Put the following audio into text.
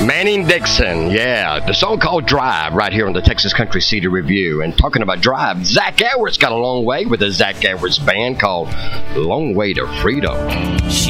Manning Dixon, yeah. The song called Drive right here on the Texas Country CD Review. And talking about Drive, Zach Edwards got a long way with the Zach Edwards band called Long Way to Freedom. She